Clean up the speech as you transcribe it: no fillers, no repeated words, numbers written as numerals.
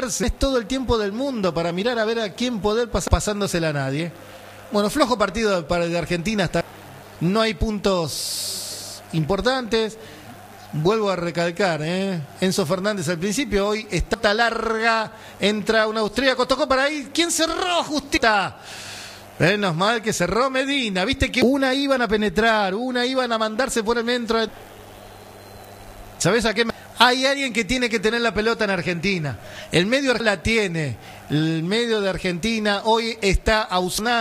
pasársela. Es todo el tiempo del mundo para mirar a ver a quién poder pasar pasándosela a nadie. Bueno, flojo partido de Argentina. Hasta no hay puntos importantes. Vuelvo a recalcar, Enzo Fernández al principio, hoy está larga, entra un austríaco, tocó para ahí, ¿quién cerró? Justita. Menos mal que cerró Medina, viste que una iban a penetrar, una iban a mandarse por el centro. ¿Sabés a qué? Hay alguien que tiene que tener la pelota en Argentina. El medio la tiene. El medio de Argentina hoy está ausente.